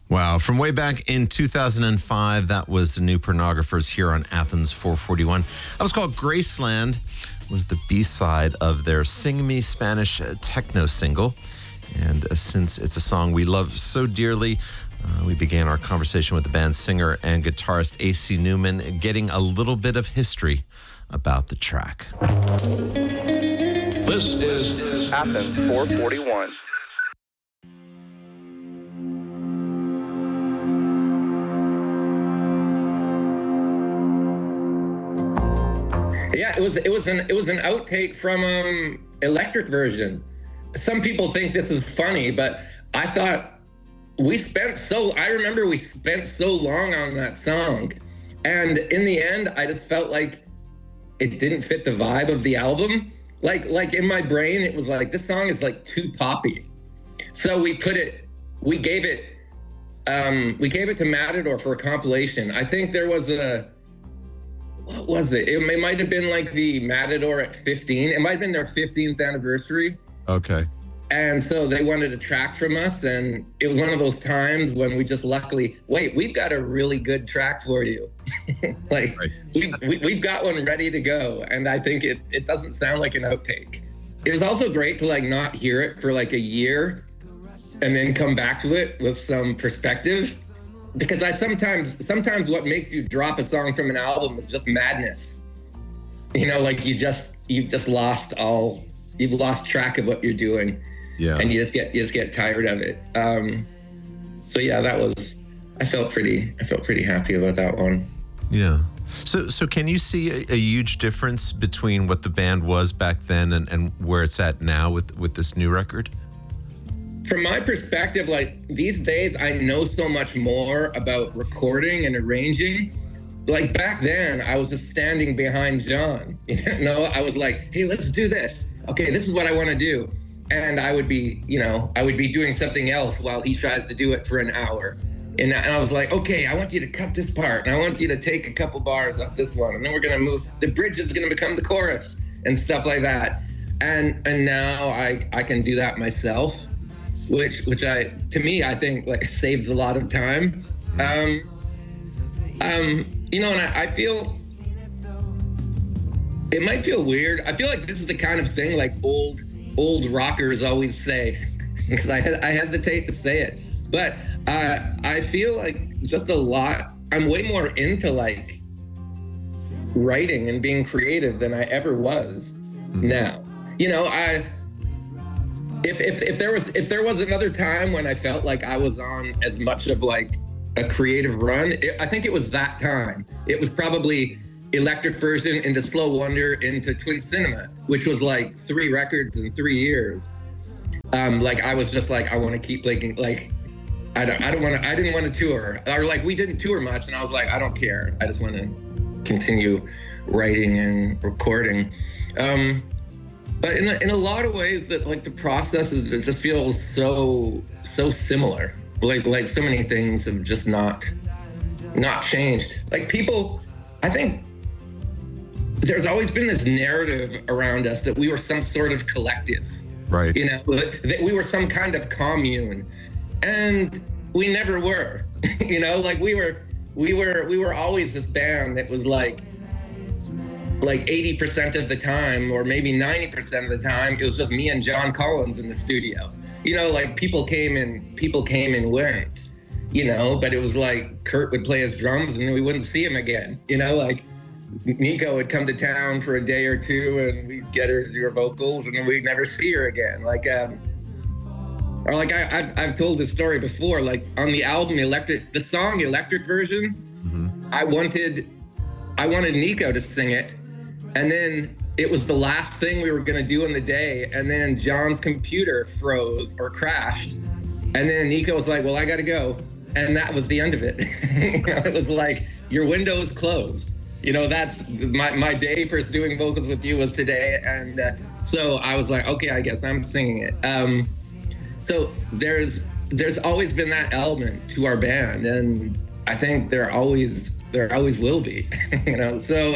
Wow. From way back in 2005, that was the New Pornographers here on Athens 441. That was called Graceland. It was the B-side of their Sing Me Spanish techno single. And since it's a song we love so dearly, we began our conversation with the band's singer and guitarist AC Newman, getting a little bit of history about the track. This is Athens 441. Yeah, it was an outtake from Electric Version. Some people think this is funny, but I thought I remember we spent so long on that song, and in the end, I just felt like it didn't fit the vibe of the album. Like in my brain, it was like, this song is like too poppy. So we gave it to Matador for a compilation. I think there was what was it? It might have been like the Matador at 15. It might have been their 15th anniversary. Okay. And so they wanted a track from us, and it was one of those times when we just luckily, we've got a really good track for you. Like, right. we've got one ready to go, and I think it doesn't sound like an outtake. It was also great to like not hear it for like a year and then come back to it with some perspective. Because sometimes what makes you drop a song from an album is just madness. You know, like you've lost track of what you're doing. Yeah. And you just get tired of it. So yeah, I felt pretty happy about that one. Yeah. So can you see a huge difference between what the band was back then and where it's at now with this new record? From my perspective, like these days, I know so much more about recording and arranging. Like back then, I was just standing behind John. You know, I was like, hey, let's do this. Okay, this is what I want to do. And I would be doing something else while he tries to do it for an hour. And I was like, okay, I want you to cut this part, and I want you to take a couple bars off this one, and then we're gonna move. The bridge is gonna become the chorus and stuff like that. And now I can do that myself. Which to me, I think like saves a lot of time. You know, and I feel it might feel weird. I feel like this is the kind of thing like old rockers always say, because I hesitate to say it, but I feel like just a lot. I'm way more into like writing and being creative than I ever was now. You know, If there was another time when I felt like I was on as much of like a creative run, I think it was that time. It was probably Electric Version into Slow Wonder into Twin Cinema, which was like 3 records in 3 years. Like I was just like, I want to keep making, like I didn't want to tour, or like we didn't tour much, and I was like, I don't care. I just want to continue writing and recording. But in a lot of ways, that like the process it just feels so similar. Like so many things have just not changed. Like people, I think there's always been this narrative around us that we were some sort of collective, right? You know, that we were some kind of commune, and we never were. You know, like we were always this band that was like 80% of the time, or maybe 90% of the time, it was just me and John Collins in the studio. You know, like people came and went, you know, but it was like Kurt would play his drums and then we wouldn't see him again. You know, like Nico would come to town for a day or two and we'd get her to do her vocals and then we'd never see her again. Like, or like I've told this story before, like on the album, the song Electric Version, I wanted Nico to sing it. And then it was the last thing we were going to do in the day. And then John's computer froze or crashed. And then Nico was like, well, I got to go. And that was the end of it. You know, it was like, your window is closed. You know, that's my day for doing vocals with you was today. And so I was like, okay, I guess I'm singing it. So there's always been that element to our band. And I think there always will be, you know? So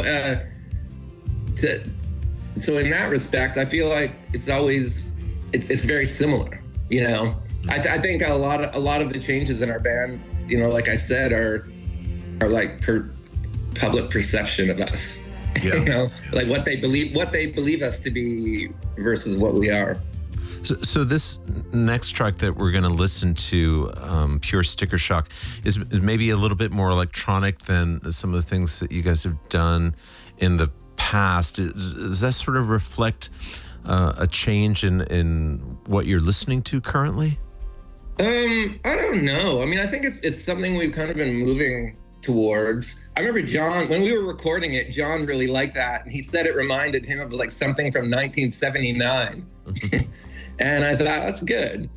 in that respect, I feel like it's very similar, you know? I think a lot of the changes in our band, you know, like I said, are like public perception of us. Yeah. You know, like what they believe us to be versus what we are. So this next track that we're going to listen to, Pure Sticker Shock, is maybe a little bit more electronic than some of the things that you guys have done in the past. Does that sort of reflect a change in what you're listening to currently? I don't know. I mean, I think it's something we've kind of been moving towards. I remember John, when we were recording it, John really liked that, and he said it reminded him of like something from 1979. And I thought, that's good.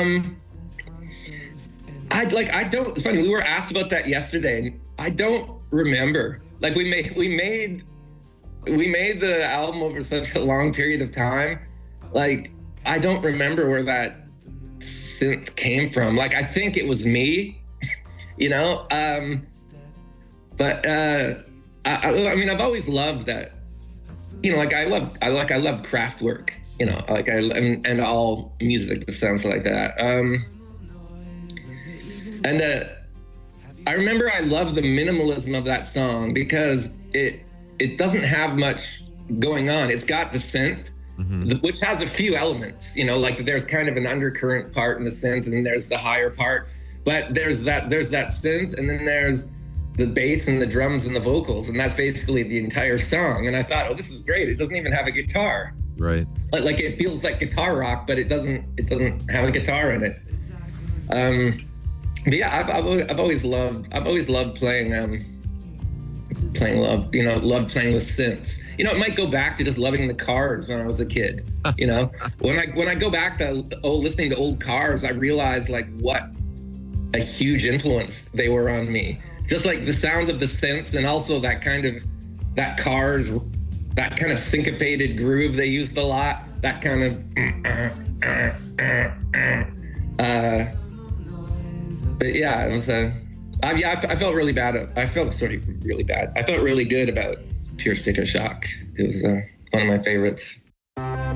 It's funny, we were asked about that yesterday, and I don't remember. Like we made the album over such a long period of time. Like, I don't remember where that synth came from. Like, I think it was me, you know? But I mean, I've always loved that, you know, like I love Kraftwerk, you know, like and all music that sounds like that. I remember I love the minimalism of that song because it doesn't have much going on. It's got the synth, which has a few elements, you know, like there's kind of an undercurrent part in the synth, and then there's the higher part, but there's that synth, and then there's the bass and the drums and the vocals, and that's basically the entire song. And I thought, oh, this is great. It doesn't even have a guitar. Right. Like it feels like guitar rock, but it doesn't have a guitar in it. But yeah, I've always loved playing loved playing with synths. You know, it might go back to just loving the Cars when I was a kid. You know, when I go back to listening to old Cars, I realized like what a huge influence they were on me. Just like the sound of the synths, and also that kind of syncopated groove they used a lot. That kind of. But yeah, it was I felt really bad. I felt really bad. I felt really good about Pure Sticker Shock. It was one of my favorites.